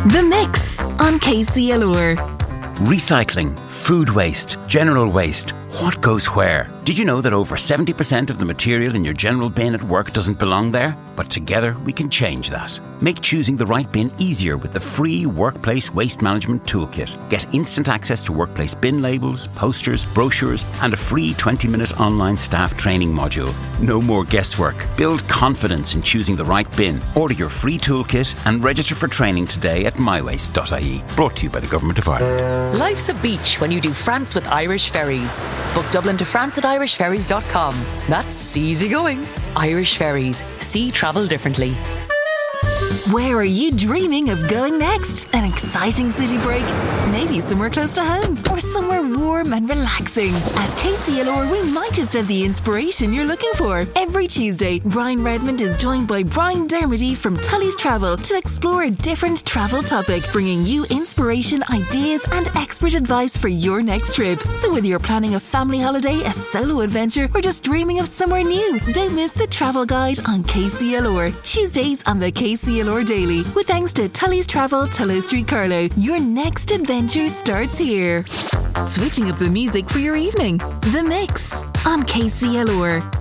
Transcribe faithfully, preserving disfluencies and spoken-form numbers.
The Mix on K C L R. Recycling, food waste, general waste. What goes where? Did you know that over seventy percent of the material in your general bin at work doesn't belong there? But together we can change that. Make choosing the right bin easier with the free Workplace Waste Management Toolkit. Get instant access to workplace bin labels, posters, brochures, and a free twenty minute online staff training module. No more guesswork. Build confidence in choosing the right bin. Order your free toolkit and register for training today at my waste dot I E. Brought to you by the Government of Ireland. Life's a beach when you do France with Irish Ferries. Book Dublin to France at irish ferries dot com. That's easy going. Irish Ferries. See travel differently. Where are you dreaming of going next? An exciting city break? Maybe somewhere close to home or somewhere warm and relaxing. At K C L R, we might just have the inspiration you're looking for. Every Tuesday, Brian Redmond is joined by Brian Dermody from Tully's Travel to explore a different travel topic, bringing you inspiration, ideas and expert advice for your next trip. So whether you're planning a family holiday, a solo adventure or just dreaming of somewhere new, don't miss the travel guide on K C L R. Tuesdays on the K C L R Daily. With thanks to Tully's Travel, Tullow Street, Carlow. Your next adventure starts here. Switching up the music for your evening. The Mix on K C L R.